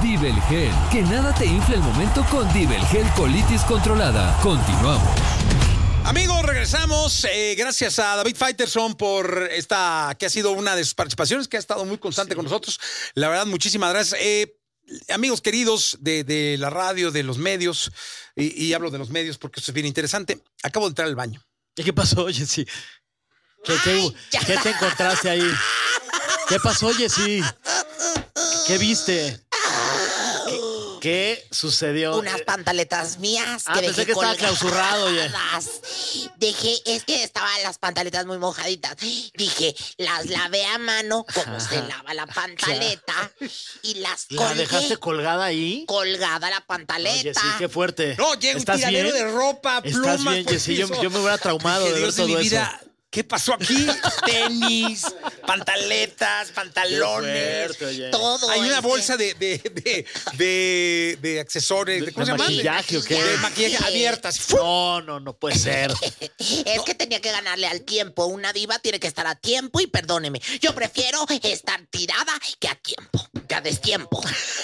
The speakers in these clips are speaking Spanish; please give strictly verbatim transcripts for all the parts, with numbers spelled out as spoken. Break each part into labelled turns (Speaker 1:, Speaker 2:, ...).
Speaker 1: Divel Gel. Que nada te infle el momento con Divel Gel Colitis Controlada. Continuamos.
Speaker 2: Amigos, regresamos. Eh, gracias a David Faitelson por esta, que ha sido una de sus participaciones, que ha estado muy constante sí. con nosotros. La verdad, muchísimas gracias. Eh, amigos queridos de, de la radio, de los medios, y, y hablo de los medios porque esto es bien interesante. Acabo de entrar al baño.
Speaker 3: ¿Y qué pasó, Jessy? ¿Qué, qué, ¿Qué te encontraste ahí? ¿Qué pasó, Jessy? ¿Qué viste? ¿Qué, ¿Qué sucedió?
Speaker 4: Unas pantaletas mías
Speaker 3: ah,
Speaker 4: que
Speaker 3: pensé
Speaker 4: dejé
Speaker 3: que estaba clausurado, oye.
Speaker 4: Dejé, es que estaban las pantaletas muy mojaditas. Dije, las lavé a mano como se lava la pantaleta y las colgué.
Speaker 3: ¿La dejaste colgada ahí?
Speaker 4: Colgada la pantaleta.
Speaker 3: Oye, sí, qué fuerte.
Speaker 2: No, llega un tiradero de ropa, plumas.
Speaker 3: ¿Estás bien, Jessy? Yo, yo me hubiera traumado de ver todo eso. Vida,
Speaker 2: ¿qué pasó aquí? Tenis, pantaletas, pantalones,
Speaker 3: fuerte, oye.
Speaker 4: Todo.
Speaker 2: Hay una
Speaker 4: ese.
Speaker 2: bolsa de, de, de, de, de accesorios.
Speaker 3: ¿De,
Speaker 2: ¿Cómo
Speaker 3: de
Speaker 2: se llama?
Speaker 3: maquillaje o qué?
Speaker 2: De maquillaje abiertas.
Speaker 3: No, no, no puede ser.
Speaker 4: Es no. que tenía que ganarle al tiempo. Una diva tiene que estar a tiempo y perdóneme. Yo prefiero estar tirada que a tiempo, que a destiempo.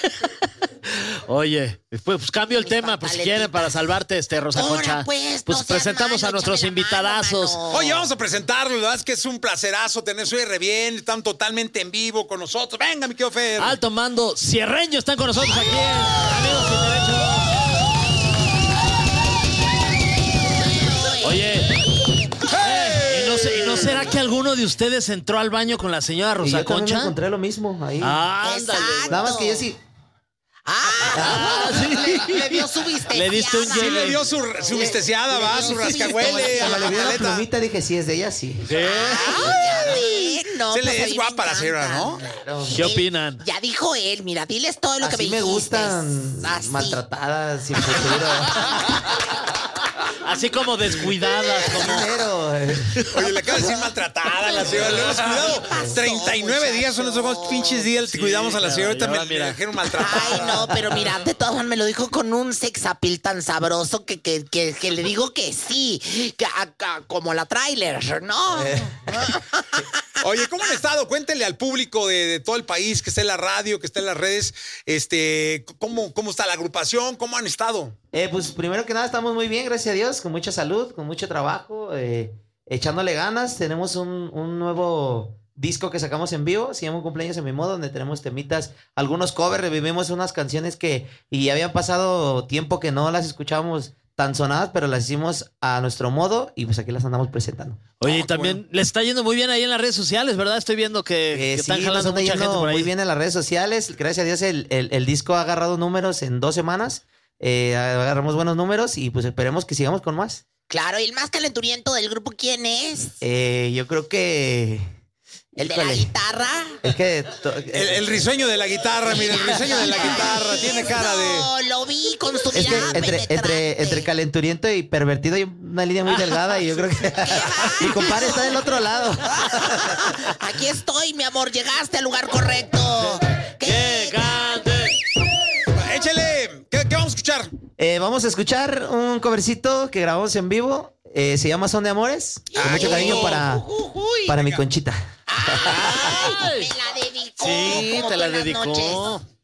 Speaker 3: Oye, pues, pues cambio el tema, pues si quieren, para salvarte, este Rosa
Speaker 4: Ahora,
Speaker 3: Concha.
Speaker 4: Pues,
Speaker 3: pues
Speaker 4: no
Speaker 3: presentamos
Speaker 4: malo,
Speaker 3: a nuestros invitadazos.
Speaker 4: Mano,
Speaker 2: Oye, vamos a presentarlo, la verdad es que es un placerazo tener su R bien, están totalmente en vivo con nosotros. Venga, mi querido Fer.
Speaker 3: Alto mando, Cierreño están con nosotros aquí en Amigos Sin Derechos. Oye, hey. ¿y, no sé, ¿y no será que alguno de ustedes entró al baño con la señora Rosa
Speaker 5: y yo
Speaker 3: Concha?
Speaker 5: Me encontré lo mismo ahí.
Speaker 3: Ándale.
Speaker 5: Nada más que yo sí.
Speaker 4: Ah,
Speaker 3: ah sí.
Speaker 4: le, le dio su visteciada.
Speaker 3: Le diste un
Speaker 2: sí, le dio su, su visteciada, va, su rascahuele.
Speaker 5: Cuando le vi la plumita dije, sí, es de ella, sí.
Speaker 3: ¿Sí?
Speaker 4: Ay, no,
Speaker 2: Se
Speaker 4: pues
Speaker 2: le es guapa la señora, ¿no?
Speaker 5: Claro.
Speaker 3: ¿Qué opinan?
Speaker 4: Ya dijo él, mira, diles todo lo
Speaker 5: Así
Speaker 4: que me,
Speaker 5: me
Speaker 4: dijiste.
Speaker 5: gustan
Speaker 4: Así.
Speaker 5: maltratadas, sin futuro.
Speaker 3: Así como descuidadas, como...
Speaker 5: Pero, eh.
Speaker 2: Oye, le acaba de decir maltratada a la señora. Le hemos cuidado treinta y nueve días, son esos pinches días. Sí, cuidamos a la señorita, me, me dijeron maltratada.
Speaker 4: Ay, no, pero mira, de todas maneras me lo dijo con un sexapil tan sabroso que, que, que, que le digo que sí, que, a, a, como la tráiler, ¿no?
Speaker 2: Eh. Oye, ¿cómo han estado? Cuéntenle al público de, de todo el país que está en la radio, que está en las redes, este, ¿cómo, cómo está la agrupación? ¿Cómo han estado?
Speaker 5: Eh, pues primero que nada estamos muy bien, gracias a Dios, con mucha salud, con mucho trabajo, eh, echándole ganas. Tenemos un, un nuevo disco que sacamos en vivo, se llama Un Cumpleaños en Mi Modo, donde tenemos temitas, algunos covers, revivimos unas canciones que y habían pasado tiempo que no las escuchábamos tan sonadas, pero las hicimos a nuestro modo y pues aquí las andamos presentando.
Speaker 3: Oye, y
Speaker 2: Oh,
Speaker 3: también
Speaker 2: bueno.
Speaker 3: le está yendo muy bien ahí en las redes sociales, ¿verdad? Estoy viendo que,
Speaker 5: Eh,
Speaker 3: que
Speaker 5: sí,
Speaker 3: están jalando
Speaker 5: nos anda
Speaker 3: mucha gente
Speaker 5: yendo
Speaker 3: por ahí.
Speaker 5: muy bien en las redes sociales. Gracias a Dios el, el, el disco ha agarrado números en dos semanas. Eh, agarramos buenos números y pues esperemos que sigamos con más.
Speaker 4: Claro, y el más calenturiento del grupo, ¿quién es?
Speaker 5: Eh, yo creo que...
Speaker 4: ¿El de
Speaker 5: Híjole.
Speaker 4: la guitarra?
Speaker 5: Es que... To...
Speaker 2: El, el risueño de la guitarra, mira, el risueño de la guitarra, tiene cara de...
Speaker 4: No, lo vi con su
Speaker 5: Es que
Speaker 4: mirada
Speaker 5: entre, entre,
Speaker 4: penetrante.
Speaker 5: entre calenturiento y pervertido hay una línea muy delgada y yo creo que mi compadre está del otro lado.
Speaker 4: Aquí estoy, mi amor, llegaste al lugar correcto.
Speaker 3: ¡Que cante!
Speaker 2: Échale, ¿qué, qué vamos a escuchar?
Speaker 5: Eh, vamos a escuchar un covercito que grabamos en vivo. Eh, se llama Son de Amores. Con
Speaker 2: Ay,
Speaker 5: mucho cariño
Speaker 2: oh,
Speaker 5: para,
Speaker 4: Uy, uy.
Speaker 5: para mi Conchita.
Speaker 4: Ay, me la dedicó.
Speaker 3: Sí,
Speaker 4: como
Speaker 3: te la
Speaker 4: buenas
Speaker 3: dedicó.
Speaker 4: noches.